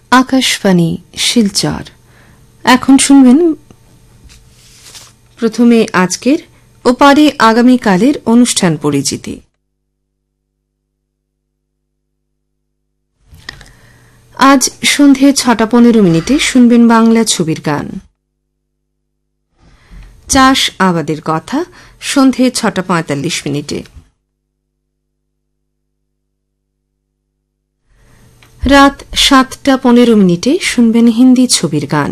আকাশবাণী শিলচর। এখন শুনবেন প্রথমে আজকের ও পরে আগামীকালের অনুষ্ঠান পরিচিতি। আজ সন্ধে ৬:১৫ শুনবেন বাংলা ছবির গান। চাষ আবাদের কথা সন্ধে ৬:৪৫। রাত ৭:১৫ শুনবেন হিন্দি ছবির গান।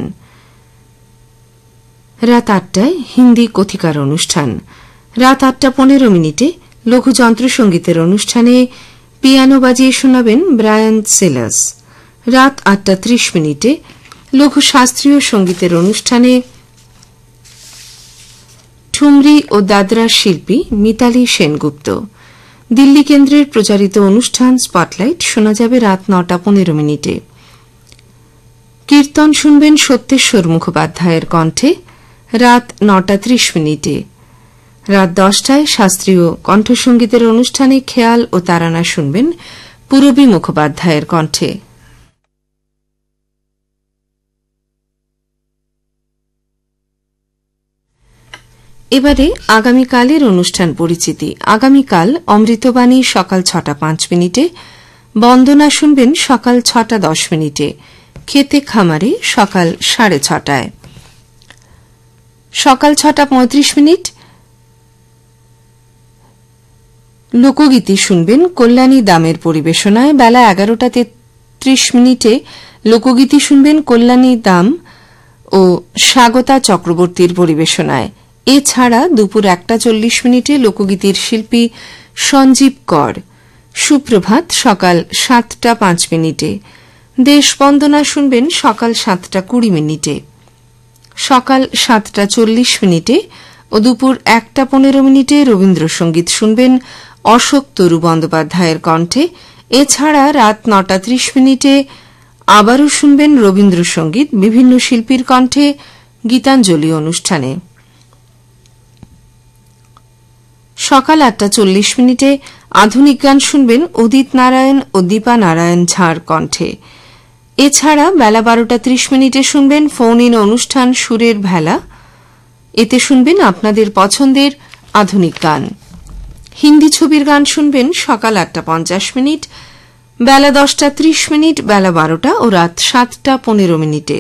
রাত ৮টায় হিন্দি কথিকার অনুষ্ঠান। রাত ৮:১৫ লঘু যন্ত্রসঙ্গীতের অনুষ্ঠানে পিয়ানো বাজিয়ে শোনাবেন ব্রায়ান সেলাস। রাত ৮:৩০ লঘু শাস্ত্রীয় সঙ্গীতের অনুষ্ঠানে ঠুমরি ও দাদরা শিল্পী মিতালি সেনগুপ্ত। দিল্লি কেন্দ্রের প্রচারিত অনুষ্ঠান স্পটলাইট শোনা যাবে রাত ৯:১৫। কীর্তন শুনবেন সত্যেশ্বর মুখোপাধ্যায়ের কণ্ঠে রাত ৯:৩০। রাত ১০টায় শাস্ত্রীয় কণ্ঠসঙ্গীতের অনুষ্ঠানে খেয়াল ও তারানা শুনবেন পূরবী মুখোপাধ্যায়ের কণ্ঠে। এবারে আগামীকালের অনুষ্ঠান পরিচিতি। আগামীকাল অমৃতবাণী সকাল ৬:০৫, বন্দনা শুনবেন সকাল ৬:১০, খেতে খামারে সকাল ৬:৩০। সকাল ৬:৩৫ লোকগীতি শুনবেন কল্যাণী দামের পরিবেশনায়। বেলা ১১:৩৩ লোকগীতি শুনবেন কল্যাণী দাম ও স্বাগতা চক্রবর্তীর পরিবেশনায়। এছাড়া দুপুর ১:৪০ লোকগীতির শিল্পী সঞ্জীব কর। সুপ্রভাত সকাল ৭:০৫। দেশবন্দনা শুনবেন সকাল ৭:২০। সকাল ৭:৪০ ও দুপুর ১:১৫ রবীন্দ্রসঙ্গীত শুনবেন অশোক তরু বন্দ্যোপাধ্যায়ের কণ্ঠে। এছাড়া রাত ৯:৩০ আবারও শুনবেন রবীন্দ্রসঙ্গীত বিভিন্ন শিল্পীর কণ্ঠে গীতাঞ্জলি অনুষ্ঠানে। সকাল ৮:৪০ আধুনিক গান শুনবেন উদিত নারায়ণ ও দীপা নারায়ণ ঝাঁর কণ্ঠে। এছাড়া বেলা ১২:৩০ শুনবেন ফোন ইন অনুষ্ঠান সুরের ভেলা। এতে শুনবেন আপনাদের পছন্দের আধুনিক গান। হিন্দি ছবির গান শুনবেন সকাল ৮:৫০, বেলা ১০:৩০, বেলা ১২টা ও রাত ৭:১৫।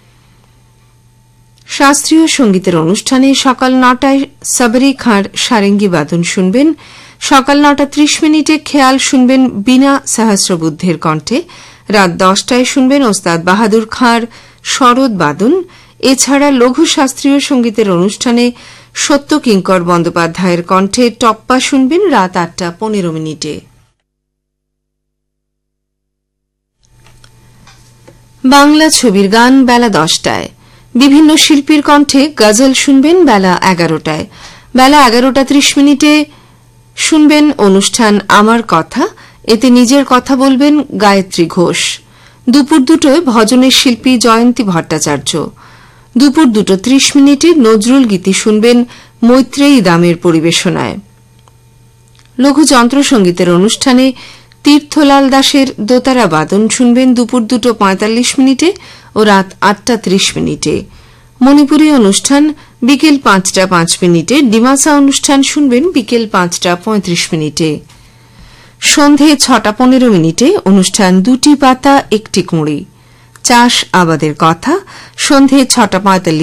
শাস্ত্রীয় সঙ্গীতের অনুষ্ঠানে সকাল ৯টায় সাবরি খাঁর সারেঙ্গি বাদন শুনবেন। সকাল ৯:৩০ খেয়াল শুনবেন বীণা সহস্রবুদ্ধের কণ্ঠে। রাত ১০টায় শুনবেন ওস্তাদ বাহাদুর খাঁর শরৎ বাদন। এছাড়া লঘু শাস্ত্রীয় সঙ্গীতের অনুষ্ঠানে সত্য কিঙ্কর বন্দ্যোপাধ্যায়ের কণ্ঠে টপ্পা শুনবেন রাত ৮:১৫। বাংলা ছবির গান বেলা ১০টায়। বিভিন্ন শিল্পীর কণ্ঠে গজল শুনবেন বেলা ১১টায়। বেলা ১১:৩০ শুনবেন অনুষ্ঠান আমার কথা। এতে নিজের কথা বলবেন গায়ত্রী ঘোষ। দুপুর ২টোয় ভজনের শিল্পী জয়ন্তী ভট্টাচার্য। দুপুর ২:৩০ নজরুল গীতি শুনবেন মৈত্রেয়ী দামের পরিবেশনায়। লঘু যন্ত্রসঙ্গীতের অনুষ্ঠানে তীর্থলাল দাসের দোতারা বাদন শুনবেন দুপুর ২:৪৫ ও রাত ৮:৩০। মণিপুরী অনুষ্ঠান বিকেল ৫:০৫। ডিমাসা অনুষ্ঠান শুনবেন বিকেল ৫:৩৫। সন্ধে ৬:১৫ অনুষ্ঠান দুটি পাতা একটি কুঁড়ি। চাষ আবাদের কথা সন্ধে ৬:৪৫